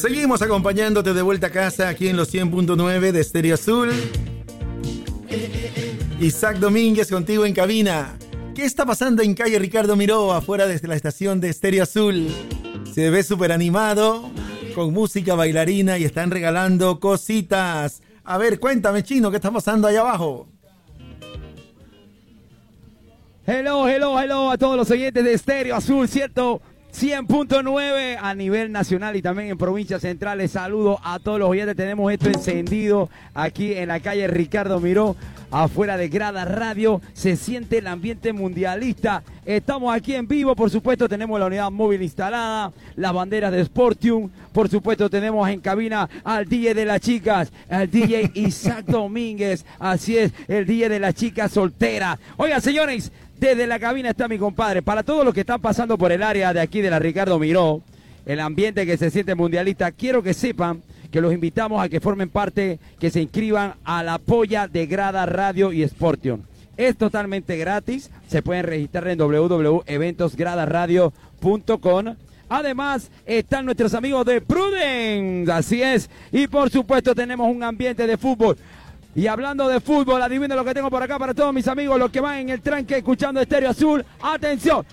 Seguimos acompañándote de vuelta a casa aquí en los 100.9 de Estéreo Azul. Isaac Domínguez contigo en cabina. ¿Qué está pasando en calle Ricardo Miró, afuera desde la estación de Estéreo Azul? Se ve súper animado, con música bailarina y están regalando cositas. A ver, cuéntame, Chino, ¿qué está pasando allá abajo? Hello a todos los oyentes de Estéreo Azul, ¿cierto? 100.9 a nivel nacional y también en provincias centrales. Saludos a todos los oyentes. Tenemos esto encendido aquí en la calle Ricardo Miró, afuera de Grada Radio. Se siente el ambiente mundialista. Estamos aquí en vivo, por supuesto tenemos la unidad móvil instalada, las banderas de Sportium. Por supuesto tenemos en cabina al DJ de las chicas, al DJ Isaac Domínguez. Así es, el DJ de las chicas solteras. Oigan, señores, desde la cabina está mi compadre. Para todos los que están pasando por el área de aquí de la Ricardo Miró, el ambiente que se siente mundialista, quiero que sepan que los invitamos a que formen parte, que se inscriban a la polla de Grada Radio y Sportium. Es totalmente gratis, se pueden registrar en www.eventosgradaradio.com. Además, están nuestros amigos de Prudence, así es, y por supuesto tenemos un ambiente de fútbol. Y hablando de fútbol, adivinen lo que tengo por acá para todos mis amigos, los que van en el tranque escuchando Estéreo Azul. ¡Atención!